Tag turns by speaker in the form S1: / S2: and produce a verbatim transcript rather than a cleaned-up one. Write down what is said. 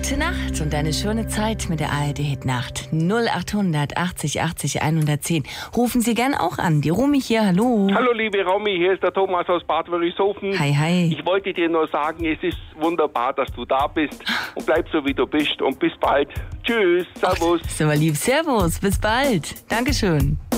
S1: gute Nacht und eine schöne Zeit mit der A R D-Hit-Nacht. null achthundert achtzig achtzig hundertzehn. Rufen Sie gern auch an. Die Romy hier, hallo.
S2: Hallo liebe Romy, hier ist der Thomas aus Bad Wörishofen.
S1: Hi, hi.
S2: Ich wollte dir nur sagen, es ist wunderbar, dass du da bist und bleib so wie du bist und bis bald. Tschüss, servus.
S1: Ist aber lieb. Servus, bis bald. Dankeschön.